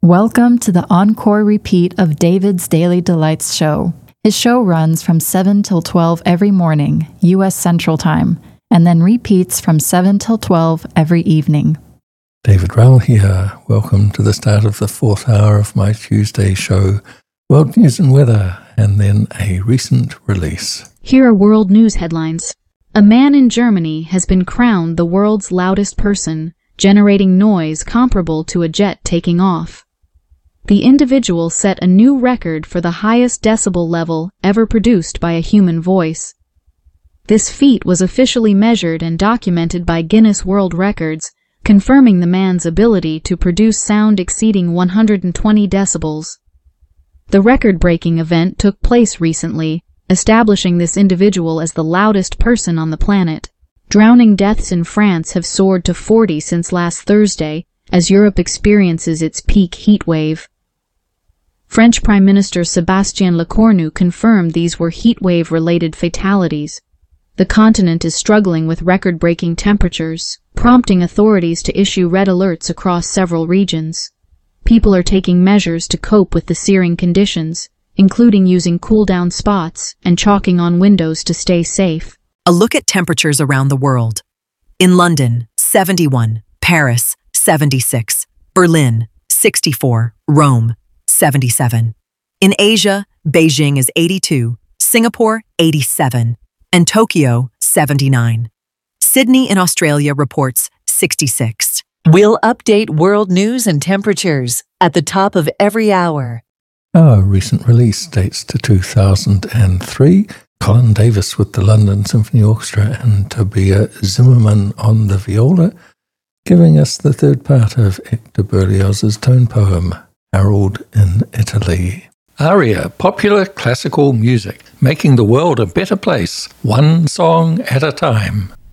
Welcome to the encore repeat of David's Daily Delights show. His show runs from 7 till 12 every morning, U.S. Central Time, and then repeats from 7 till 12 every evening. David Rowell here. Welcome to the start of the fourth hour of my Tuesday show, World News and Weather, and then a recent release. Here are world news headlines. A man in Germany has been crowned the world's loudest person, generating noise comparable to a jet taking off. The individual set a new record for the highest decibel level ever produced by a human voice. This feat was officially measured and documented by Guinness World Records, confirming the man's ability to produce sound exceeding 120 decibels. The record-breaking event took place recently, establishing this individual as the loudest person on the planet. Drowning deaths in France have soared to 40 since last Thursday, as Europe experiences its peak heat wave. French Prime Minister Sébastien Lecornu confirmed these were heat wave-related fatalities. The continent is struggling with record-breaking temperatures, prompting authorities to issue red alerts across several regions. People are taking measures to cope with the searing conditions, including using cool-down spots and chalking on windows to stay safe. A look at temperatures around the world. In London, 71, Paris, 76, Berlin, 64, Rome, 77. In Asia, Beijing is 82, Singapore, 87, and Tokyo, 79. Sydney in Australia reports 66. We'll update world news and temperatures at the top of every hour. Our recent release dates to 2003. Colin Davis with the London Symphony Orchestra and Tobias Zimmermann on the viola, giving us the third part of Hector Berlioz's tone poem, Harold in Italy. Aria, popular classical music, making the world a better place, one song at a time.